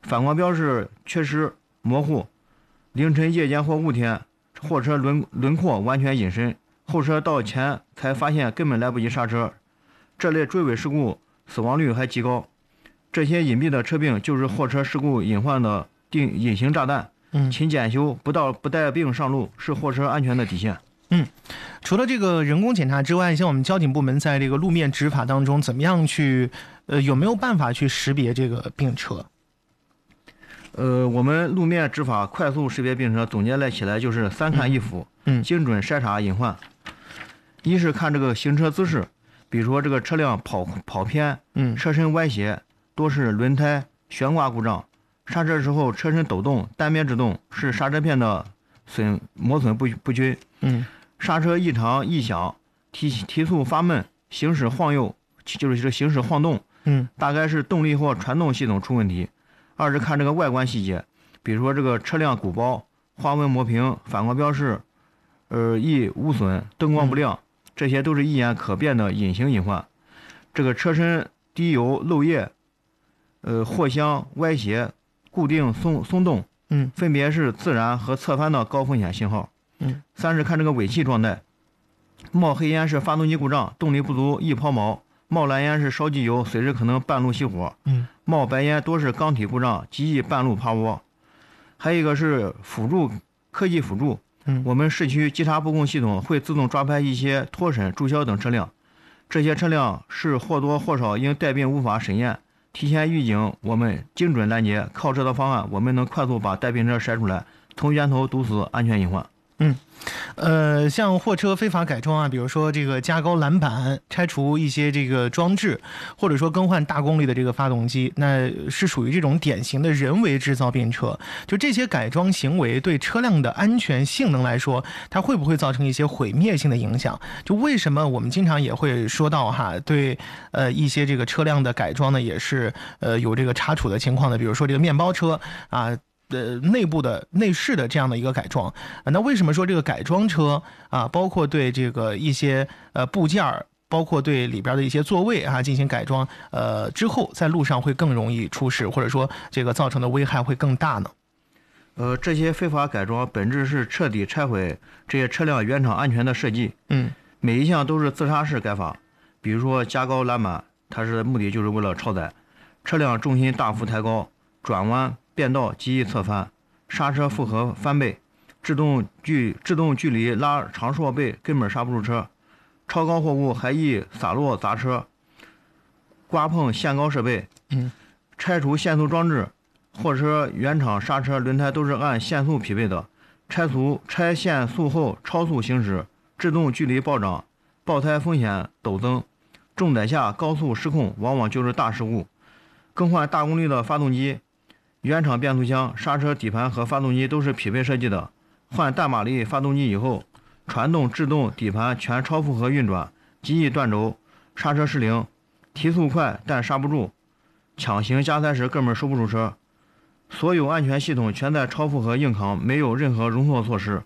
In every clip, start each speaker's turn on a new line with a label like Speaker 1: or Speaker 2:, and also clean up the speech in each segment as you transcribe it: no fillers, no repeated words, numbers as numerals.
Speaker 1: 反光标识缺失模糊，凌晨夜间或雾天，货车轮廓完全隐身，后车到前才发现根本来不及刹车，这类追尾事故死亡率还极高。这些隐蔽的车病就是货车事故隐患的隐形炸弹。勤检修，不带病上路，是货车安全的底线。
Speaker 2: 除了这个人工检查之外，像我们交警部门在这个路面执法当中，怎么样去有没有办法去识别这个病车？
Speaker 1: 我们路面执法快速识别病车，总结起来就是3看1辅，精准筛查隐患。一是看这个行车姿势，比如说这个车辆跑偏，车身歪斜，多是轮胎悬挂故障，刹车时候车身抖动、单边制动，是刹车片的磨损不均。刹车异常异响，提速发闷，行驶晃悠，就是这行驶晃动，大概是动力或传动系统出问题。二是看这个外观细节，比如说这个车辆鼓包、花纹磨平、反光标识易污损、灯光不亮，这些都是一眼可辨的隐形隐患。这个车身低油漏液，货箱歪斜、固定松动，分别是自燃和侧翻的高风险信号。三是看这个尾气状态，冒黑烟是发动机故障，动力不足易抛锚；冒蓝烟是烧机油，随时可能半路熄火；冒白烟多是缸体故障，极易半路趴窝。还有一个是科技辅助，我们市区稽查布控系统会自动抓拍一些脱审、注销等车辆，这些车辆是或多或少因带病无法审验，提前预警，我们精准拦截，靠这套方案，我们能快速把带病车筛出来，从源头堵死安全隐患。
Speaker 2: 像货车非法改装啊，比如说这个加高栏板、拆除一些这个装置，或者说更换大功率的这个发动机，那是属于这种典型的人为制造病车。就这些改装行为对车辆的安全性能来说，它会不会造成一些毁灭性的影响？就为什么我们经常也会说到对一些这个车辆的改装呢，也是有这个查处的情况的，比如说这个面包车啊。内饰的这样的一个改装，那为什么说这个改装车啊，包括对这个一些部件，包括对里边的一些座位进行改装，之后在路上会更容易出事，或者说这个造成的危害会更大呢？
Speaker 1: 这些非法改装本质是彻底拆毁这些车辆原厂安全的设计。每一项都是自杀式改法，比如说加高栏板，它是目的就是为了超载，车辆重心大幅抬高，转弯变道极易侧翻，刹车复合翻倍，制动距离拉长数倍，根本刹不住车。超高货物还易洒落砸车，刮碰限高设备。拆除限速装置，货车原厂刹车、轮胎都是按限速匹配的，拆限速后超速行驶，制动距离暴涨，爆胎风险陡增，重载下高速失控，往往就是大事故。更换大功率的发动机，原厂变速箱、刹车底盘和发动机都是匹配设计的，换大马力发动机以后，传动、制动、底盘全超负荷运转，极易断轴，刹车失灵，提速快但刹不住，抢行加塞时根本收不住车。所有安全系统全在超负荷硬扛，没有任何容错措施，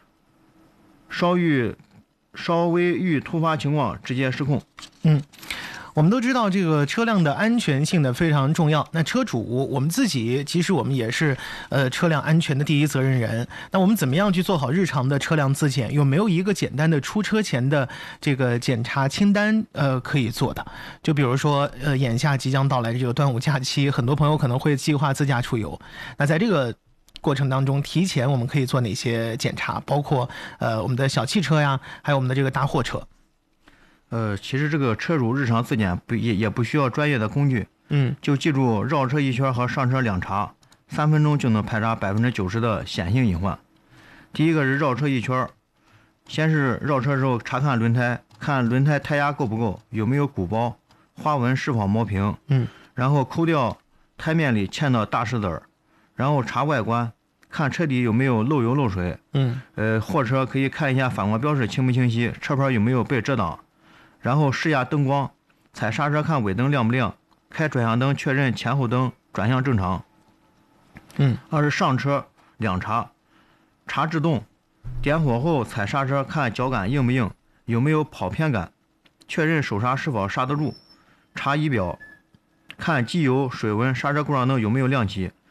Speaker 1: 稍微遇突发情况直接失控。
Speaker 2: 我们都知道这个车辆的安全性呢非常重要，那车主我们自己其实我们也是车辆安全的第一责任人。那我们怎么样去做好日常的车辆自检？有没有一个简单的出车前的这个检查清单可以做的？就比如说眼下即将到来的这个端午假期，很多朋友可能会计划自驾出游，那在这个过程当中，提前我们可以做哪些检查？包括我们的小汽车呀，还有我们的这个大货车。
Speaker 1: 其实这个车主日常自检也不需要专业的工具，就记住绕车一圈和上车2查，3分钟就能排查90%的显性隐患。第一个是绕车一圈，先是绕车时候查看轮胎，看轮胎胎压够不够，有没有鼓包，花纹是否磨平，然后抠掉胎面里嵌的大石子儿，然后查外观，看车底有没有漏油漏水，货车可以看一下反光标识清不清晰，车牌有没有被遮挡。然后试下灯光，踩刹车看尾灯亮不亮，开转向灯确认前后灯转向正常。二是上车2查，查制动，点火后踩刹车看脚感硬不硬，有没有跑偏感，确认手刹是否刹得住。查仪表，看机油、水温、刹车故障灯有没有亮起，